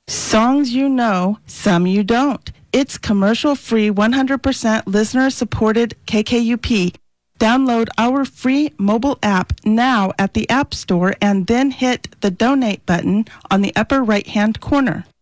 Songs you know, some you don't. It's commercial-free, 100% listener-supported KKUP. Download our free mobile app now at the App Store and then hit the donate button on the upper right-hand corner.